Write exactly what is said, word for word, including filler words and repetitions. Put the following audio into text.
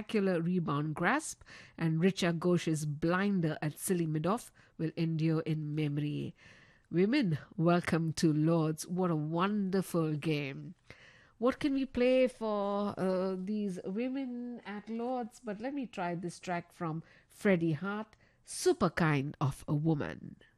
spectacular rebound grasp, and Richa Ghosh's blinder at Silly Midoff will endure in memory. Women, welcome to Lords. What a wonderful game. What can we play for uh, these women at Lords? But let me try this track from Freddie Hart, Super Kind of a Woman.